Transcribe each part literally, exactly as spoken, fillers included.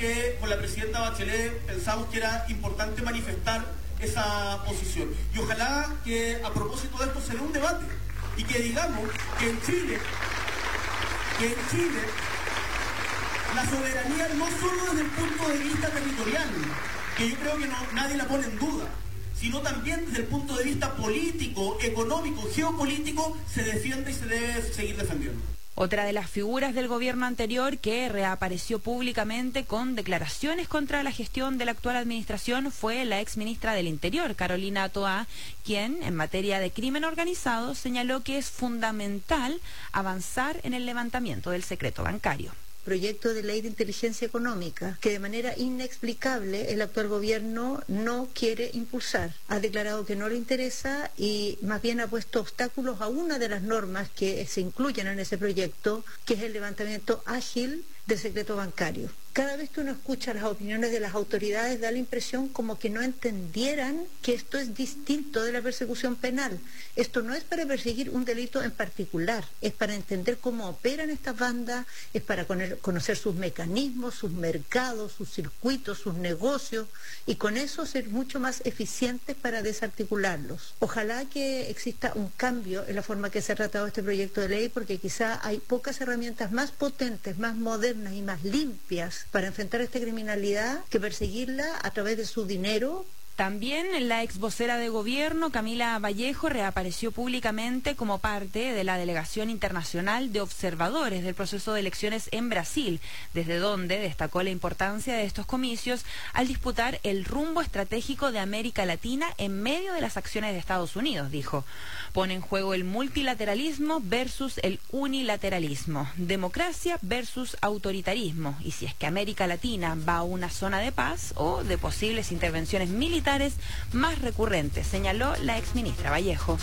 que con la presidenta Bachelet pensamos que era importante manifestar esa posición. Y ojalá que a propósito de esto se dé un debate y que digamos que en Chile, que en Chile la soberanía no solo desde el punto de vista territorial, que yo creo que no, nadie la pone en duda, sino también desde el punto de vista político, económico, geopolítico, se defiende y se debe seguir defendiendo. Otra de las figuras del gobierno anterior que reapareció públicamente con declaraciones contra la gestión de la actual administración fue la exministra del Interior, Carolina Toá, quien, en materia de crimen organizado, señaló que es fundamental avanzar en el levantamiento del secreto bancario. Proyecto de ley de inteligencia económica que de manera inexplicable el actual gobierno no quiere impulsar. Ha declarado que no le interesa y más bien ha puesto obstáculos a una de las normas que se incluyen en ese proyecto, que es el levantamiento ágil del secreto bancario. Cada vez que uno escucha las opiniones de las autoridades da la impresión como que no entendieran que esto es distinto de la persecución penal. Esto no es para perseguir un delito en particular, es para entender cómo operan estas bandas, es para conocer sus mecanismos, sus mercados, sus circuitos, sus negocios y con eso ser mucho más eficientes para desarticularlos. Ojalá que exista un cambio en la forma que se ha tratado este proyecto de ley porque quizá hay pocas herramientas más potentes, más modernas y más limpias para enfrentar esta criminalidad que perseguirla a través de su dinero. También la ex vocera de gobierno, Camila Vallejo, reapareció públicamente como parte de la delegación internacional de observadores del proceso de elecciones en Brasil, desde donde destacó la importancia de estos comicios al disputar el rumbo estratégico de América Latina en medio de las acciones de Estados Unidos, dijo. Pone en juego el multilateralismo versus el unilateralismo, democracia versus autoritarismo, y si es que América Latina va a una zona de paz o de posibles intervenciones militares más recurrentes, señaló la exministra Vallejo.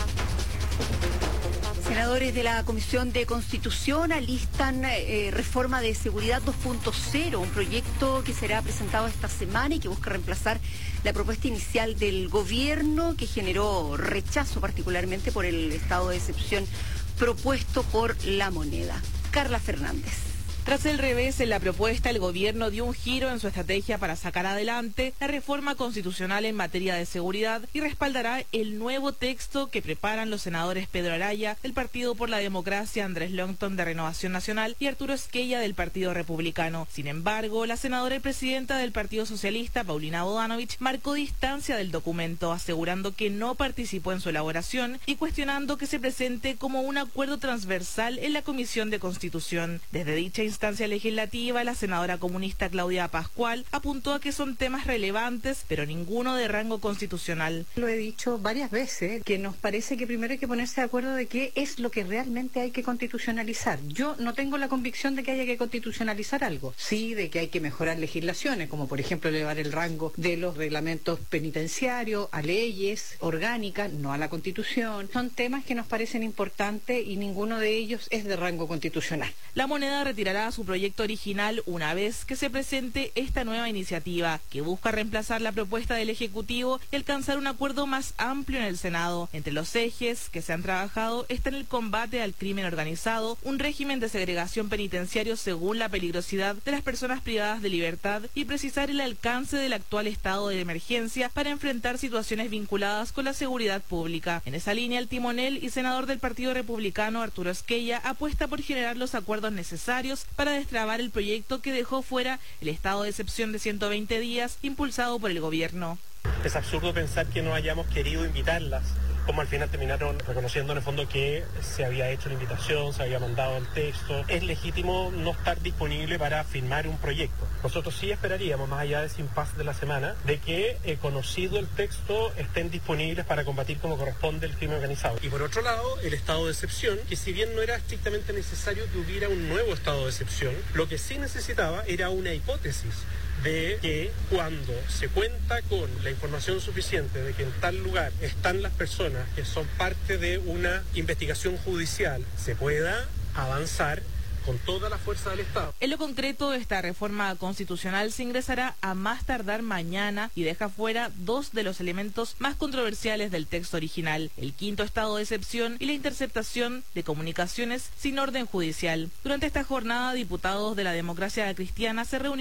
Senadores de la Comisión de Constitución alistan eh, reforma de seguridad dos punto cero, un proyecto que será presentado esta semana y que busca reemplazar la propuesta inicial del gobierno que generó rechazo particularmente por el estado de excepción propuesto por La Moneda. Carla Fernández. Tras el revés en la propuesta, el gobierno dio un giro en su estrategia para sacar adelante la reforma constitucional en materia de seguridad y respaldará el nuevo texto que preparan los senadores Pedro Araya del Partido por la Democracia, Andrés Longton de Renovación Nacional y Arturo Esquella del Partido Republicano. Sin embargo, la senadora y presidenta del Partido Socialista, Paulina Bodanovich, marcó distancia del documento, asegurando que no participó en su elaboración y cuestionando que se presente como un acuerdo transversal en la Comisión de Constitución. Desde dicha instancia legislativa, la senadora comunista Claudia Pascual apuntó a que son temas relevantes, pero ninguno de rango constitucional. Lo he dicho varias veces, que nos parece que primero hay que ponerse de acuerdo de qué es lo que realmente hay que constitucionalizar. Yo no tengo la convicción de que haya que constitucionalizar algo. Sí, de que hay que mejorar legislaciones, como por ejemplo elevar el rango de los reglamentos penitenciarios a leyes orgánicas, no a la Constitución. Son temas que nos parecen importantes y ninguno de ellos es de rango constitucional. La Moneda retirará su proyecto original una vez que se presente esta nueva iniciativa, que busca reemplazar la propuesta del Ejecutivo y alcanzar un acuerdo más amplio en el Senado. Entre los ejes que se han trabajado están el combate al crimen organizado, un régimen de segregación penitenciario según la peligrosidad de las personas privadas de libertad y precisar el alcance del actual estado de emergencia para enfrentar situaciones vinculadas con la seguridad pública. En esa línea, el timonel y senador del Partido Republicano, Arturo Esquella, apuesta por generar los acuerdos necesarios para destrabar el proyecto que dejó fuera el estado de excepción de ciento veinte días impulsado por el gobierno. Es absurdo pensar que no hayamos querido invitarlas, como al final terminaron reconociendo en el fondo que se había hecho la invitación, se había mandado el texto. Es legítimo no estar disponible para firmar un proyecto. Nosotros sí esperaríamos, más allá de ese impasse de la semana, de que, eh, conocido el texto, estén disponibles para combatir como corresponde el crimen organizado. Y por otro lado, el estado de excepción, que si bien no era estrictamente necesario que hubiera un nuevo estado de excepción, lo que sí necesitaba era una hipótesis de que cuando se cuenta con la información suficiente de que en tal lugar están las personas que son parte de una investigación judicial, se pueda avanzar con toda la fuerza del Estado. En lo concreto, esta reforma constitucional se ingresará a más tardar mañana y deja fuera dos de los elementos más controversiales del texto original, el quinto estado de excepción y la interceptación de comunicaciones sin orden judicial. Durante esta jornada, diputados de la Democracia Cristiana se reunirán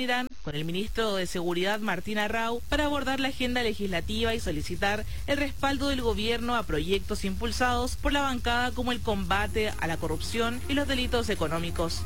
con el ministro de Seguridad Martín Arrau para abordar la agenda legislativa y solicitar el respaldo del gobierno a proyectos impulsados por la bancada como el combate a la corrupción y los delitos económicos.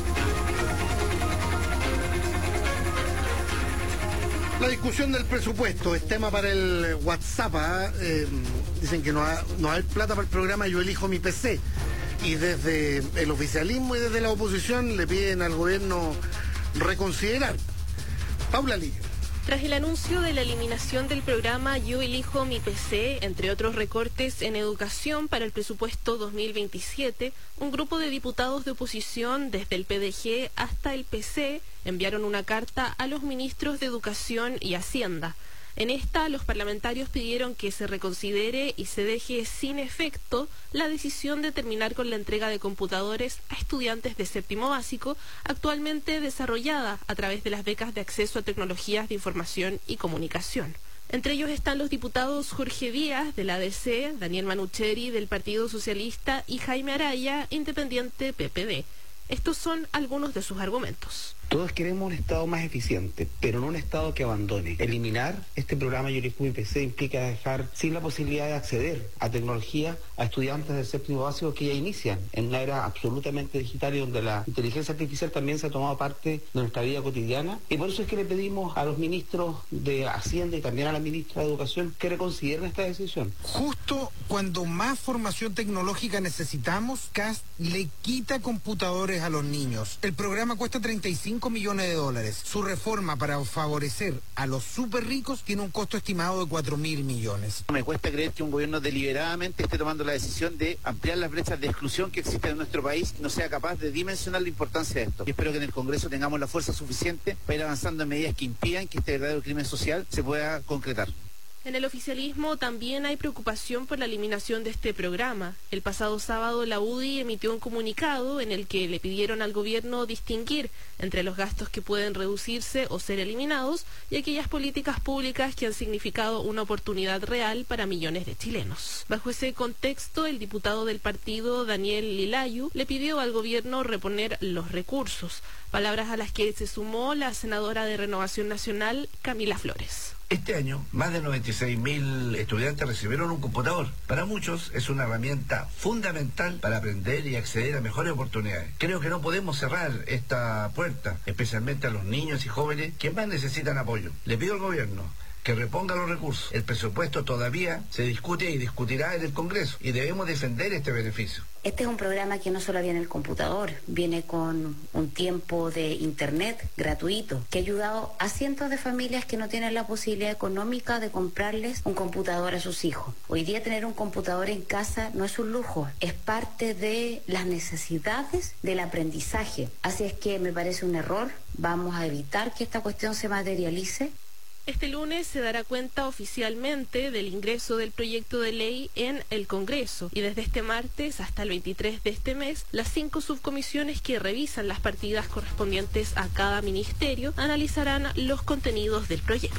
La discusión del presupuesto es tema para el WhatsApp. ¿eh? Eh, dicen que no va no hay plata para el programa Yo Elijo Mi P C. Y desde el oficialismo y desde la oposición le piden al gobierno reconsiderar. Paula Lillo. Tras el anuncio de la eliminación del programa Yo Elijo Mi P C, entre otros recortes en educación para el presupuesto dos mil veintisiete, un grupo de diputados de oposición, desde el P D G hasta el P C, enviaron una carta a los ministros de Educación y Hacienda. En esta, los parlamentarios pidieron que se reconsidere y se deje sin efecto la decisión de terminar con la entrega de computadores a estudiantes de séptimo básico, actualmente desarrollada a través de las becas de acceso a tecnologías de información y comunicación. Entre ellos están los diputados Jorge Díaz, de la A D C, Daniel Manucheri, del Partido Socialista, y Jaime Araya, independiente P P D. Estos son algunos de sus argumentos. Todos queremos un Estado más eficiente, pero no un Estado que abandone. Eliminar este programa Yo Elijo Mi P C implica dejar sin la posibilidad de acceder a tecnología a estudiantes del séptimo básico que ya inician en una era absolutamente digital y donde la inteligencia artificial también se ha tomado parte de nuestra vida cotidiana. Y por eso es que le pedimos a los ministros de Hacienda y también a la ministra de Educación que reconsideren esta decisión. Justo cuando más formación tecnológica necesitamos, C A S le quita computadores a los niños. El programa cuesta treinta y cinco millones de dólares. Su reforma para favorecer a los súper ricos tiene un costo estimado de cuatro mil millones. Me cuesta creer que un gobierno deliberadamente esté tomando la decisión de ampliar las brechas de exclusión que existen en nuestro país y no sea capaz de dimensionar la importancia de esto. Y espero que en el Congreso tengamos la fuerza suficiente para ir avanzando en medidas que impidan que este verdadero crimen social se pueda concretar. En el oficialismo también hay preocupación por la eliminación de este programa. El pasado sábado la U D I emitió un comunicado en el que le pidieron al gobierno distinguir entre los gastos que pueden reducirse o ser eliminados y aquellas políticas públicas que han significado una oportunidad real para millones de chilenos. Bajo ese contexto, el diputado del partido, Daniel Lilayu, le pidió al gobierno reponer los recursos, palabras a las que se sumó la senadora de Renovación Nacional, Camila Flores. Este año, más de noventa y seis mil estudiantes recibieron un computador. Para muchos es una herramienta fundamental para aprender y acceder a mejores oportunidades. Creo que no podemos cerrar esta puerta, especialmente a los niños y jóvenes que más necesitan apoyo. Le pido al gobierno que reponga los recursos. El presupuesto todavía se discute y discutirá en el Congreso y debemos defender este beneficio. Este es un programa que no solo viene el computador, viene con un tiempo de internet gratuito, que ha ayudado a cientos de familias que no tienen la posibilidad económica de comprarles un computador a sus hijos. Hoy día tener un computador en casa no es un lujo, es parte de las necesidades del aprendizaje. Así es que me parece un error, vamos a evitar que esta cuestión se materialice. Este lunes se dará cuenta oficialmente del ingreso del proyecto de ley en el Congreso y desde este martes hasta el veintitrés de este mes, las cinco subcomisiones que revisan las partidas correspondientes a cada ministerio analizarán los contenidos del proyecto.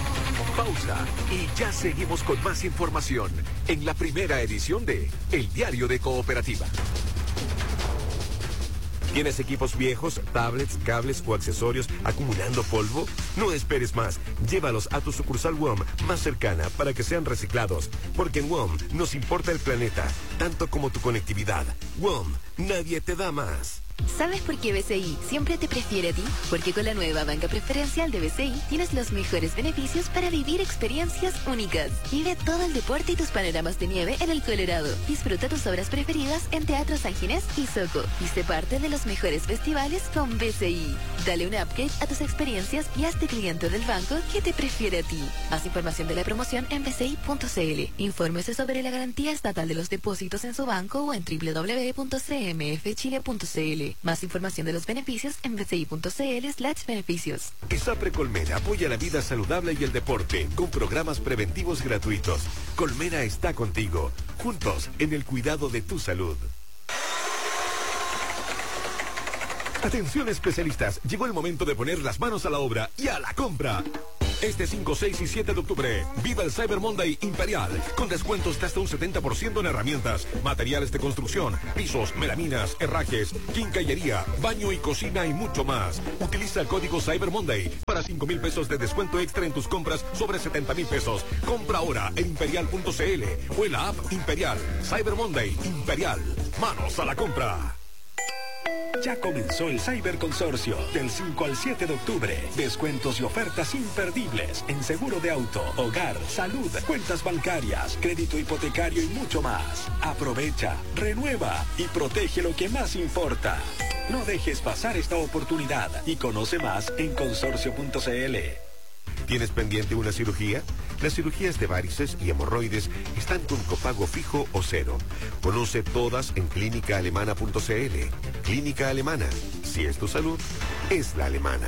Pausa y ya seguimos con más información en la primera edición de El Diario de Cooperativa. ¿Tienes equipos viejos, tablets, cables o accesorios acumulando polvo? No esperes más. Llévalos a tu sucursal W O M más cercana para que sean reciclados. Porque en W O M nos importa el planeta, tanto como tu conectividad. W O M, nadie te da más. ¿Sabes por qué B C I siempre te prefiere a ti? Porque con la nueva banca preferencial de B C I tienes los mejores beneficios para vivir experiencias únicas. Vive todo el deporte y tus panoramas de nieve en el Colorado. Disfruta tus obras preferidas en Teatro San Ginés y Soco. Y sé parte de los mejores festivales con B C I. Dale un upgrade a tus experiencias y hazte cliente del banco que te prefiere a ti. Más información de la promoción en b c i punto c l. Infórmese sobre la garantía estatal de los depósitos en su banco o en w w w punto c m f chile punto c l. Más información de los beneficios en b c i punto c l slash beneficios. ISAPRE Colmena apoya la vida saludable y el deporte con programas preventivos gratuitos. Colmena está contigo, juntos en el cuidado de tu salud. Atención especialistas, llegó el momento de poner las manos a la obra y a la compra. Este cinco, seis y siete de octubre, viva el Cyber Monday Imperial, con descuentos de hasta un setenta por ciento en herramientas, materiales de construcción, pisos, melaminas, herrajes, quincallería, baño y cocina y mucho más. Utiliza el código Cyber Monday para cinco mil pesos de descuento extra en tus compras sobre setenta mil pesos. Compra ahora en imperial punto c l o en la app Imperial. Cyber Monday Imperial. Manos a la compra. Ya comenzó el Cyber Consorcio del cinco al siete de octubre. Descuentos y ofertas imperdibles en seguro de auto, hogar, salud, cuentas bancarias, crédito hipotecario y mucho más. Aprovecha, renueva y protege lo que más importa. No dejes pasar esta oportunidad y conoce más en consorcio punto c l. ¿Tienes pendiente una cirugía? Las cirugías de varices y hemorroides están con copago fijo o cero. Conoce todas en clínica alemana punto c l. Clínica Alemana. Si es tu salud, es la alemana.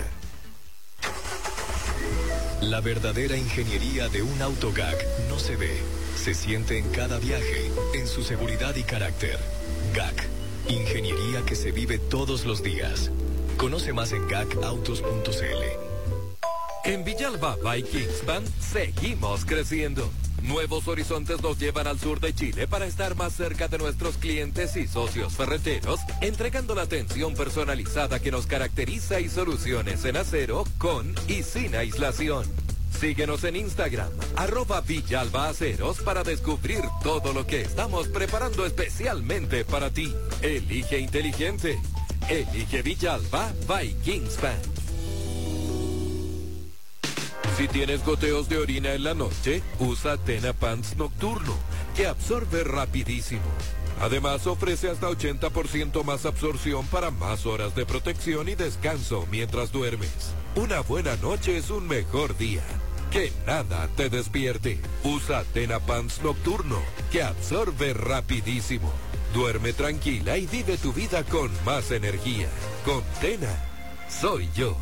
La verdadera ingeniería de un auto G A C no se ve, se siente en cada viaje, en su seguridad y carácter. G A C, ingeniería que se vive todos los días. Conoce más en gac autos punto c l. En Villalba by Kingspan seguimos creciendo. Nuevos horizontes nos llevan al sur de Chile para estar más cerca de nuestros clientes y socios ferreteros, entregando la atención personalizada que nos caracteriza y soluciones en acero con y sin aislación. Síguenos en Instagram, arroba Villalba Aceros, para descubrir todo lo que estamos preparando especialmente para ti. Elige inteligente. Elige Villalba by Kingspan. Si tienes goteos de orina en la noche, usa Tena Pants Nocturno, que absorbe rapidísimo. Además, ofrece hasta ochenta por ciento más absorción para más horas de protección y descanso mientras duermes. Una buena noche es un mejor día. Que nada te despierte. Usa Tena Pants Nocturno, que absorbe rapidísimo. Duerme tranquila y vive tu vida con más energía. Con Tena, soy yo.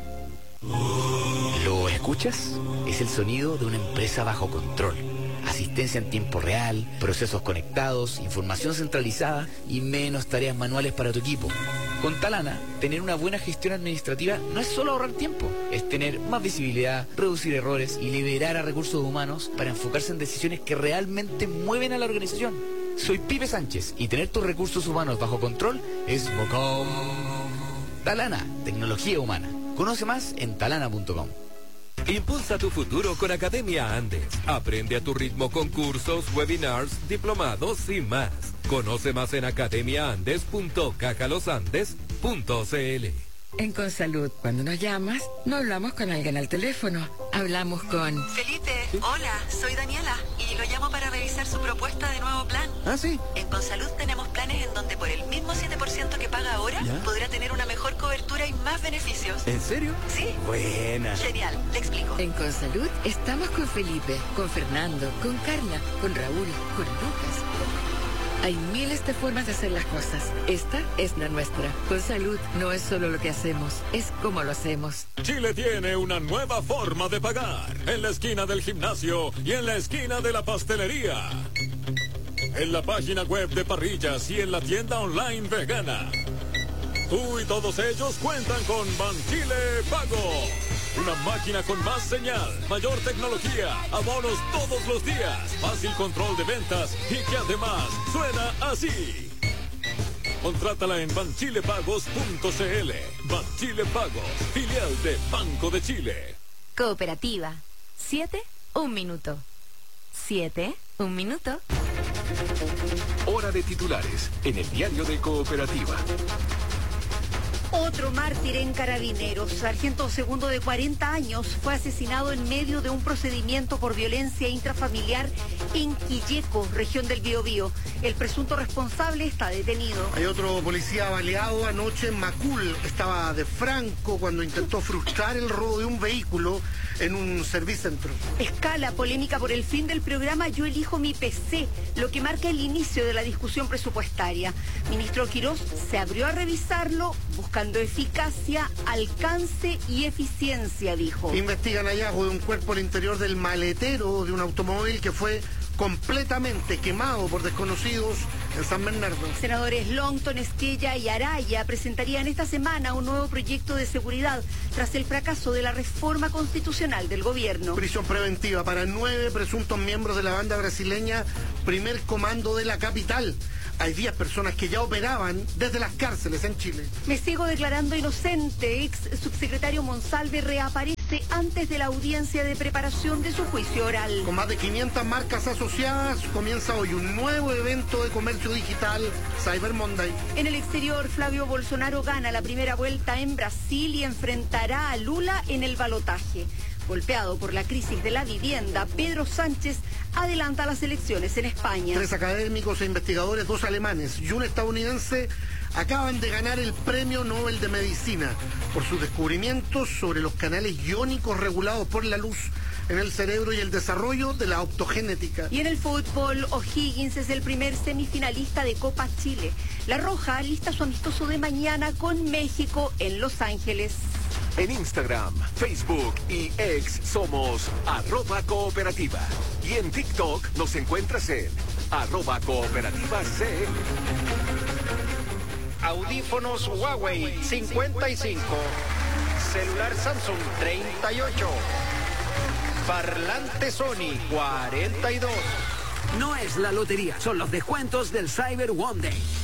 ¿Lo escuchas? Es el sonido de una empresa bajo control. Asistencia en tiempo real, procesos conectados, información centralizada y menos tareas manuales para tu equipo. Con Talana, tener una buena gestión administrativa no es solo ahorrar tiempo, es tener más visibilidad, reducir errores y liberar a recursos humanos para enfocarse en decisiones que realmente mueven a la organización. Soy Pipe Sánchez y tener tus recursos humanos bajo control es bacán. Talana, tecnología humana. Conoce más en talana punto com. Impulsa tu futuro con Academia Andes. Aprende a tu ritmo con cursos, webinars, diplomados y más. Conoce más en academia andes punto caja los andes punto c l. En Consalud, cuando nos llamas, no hablamos con alguien al teléfono, hablamos con... Felipe, hola, soy Daniela y lo llamo para revisar su propuesta de nuevo plan. ¿Ah, sí? En Consalud tenemos planes en donde por el mismo siete por ciento que paga ahora, ¿ya?, podrá tener una mejor cobertura y más beneficios. ¿En serio? Sí. Buena. Genial, le explico. En Consalud estamos con Felipe, con Fernando, con Carla, con Raúl, con Lucas. Hay miles de formas de hacer las cosas. Esta es la nuestra. Con Salud no es solo lo que hacemos, es cómo lo hacemos. Chile tiene una nueva forma de pagar. En la esquina del gimnasio y en la esquina de la pastelería. En la página web de Parrillas y en la tienda online vegana. Tú y todos ellos cuentan con Banchile Pago. Una máquina con más señal, mayor tecnología, abonos todos los días, fácil control de ventas y que además suena así. Contrátala en banchile pagos punto c l. Banchile Pagos, filial de Banco de Chile. Cooperativa. Siete, un minuto. Siete, un minuto. Hora de titulares en el diario de Cooperativa. Otro mártir en Carabineros. Sargento segundo de cuarenta años fue asesinado en medio de un procedimiento por violencia intrafamiliar en Quilleco, región del Biobío. El presunto responsable está detenido. Hay otro policía baleado anoche en Macul. Estaba de franco cuando intentó frustrar el robo de un vehículo en un servicentro. Escala polémica por el fin del programa Yo Elijo Mi P C, lo que marca el inicio de la discusión presupuestaria. Ministro Quirós se abrió a revisarlo buscando eficacia, alcance y eficiencia, dijo. Investigan hallazgo de un cuerpo al interior del maletero de un automóvil que fue completamente quemado por desconocidos en San Bernardo. Senadores Longton, Esquella y Araya presentarían esta semana un nuevo proyecto de seguridad tras el fracaso de la reforma constitucional del gobierno. Prisión preventiva para nueve presuntos miembros de la banda brasileña Primer Comando de la capital. Hay diez personas que ya operaban desde las cárceles en Chile. Me sigo declarando inocente. Ex subsecretario Monsalve reaparece antes de la audiencia de preparación de su juicio oral. Con más de quinientas marcas asociadas, comienza hoy un nuevo evento de comercio digital, Cyber Monday. En el exterior, Flavio Bolsonaro gana la primera vuelta en Brasil y enfrentará a Lula en el balotaje. Golpeado por la crisis de la vivienda, Pedro Sánchez adelanta las elecciones en España. Tres académicos e investigadores, dos alemanes y un estadounidense, acaban de ganar el Premio Nobel de Medicina por sus descubrimientos sobre los canales iónicos regulados por la luz en el cerebro y el desarrollo de la optogenética. Y en el fútbol, O'Higgins es el primer semifinalista de Copa Chile. La Roja lista su amistoso de mañana con México en Los Ángeles. En Instagram, Facebook y X somos arroba cooperativa. Y en TikTok nos encuentras en arroba cooperativa C. Audífonos Huawei cincuenta y cinco. Celular Samsung treinta y ocho. Parlante Sony cuarenta y dos. No es la lotería, son los descuentos del Cyber One Day.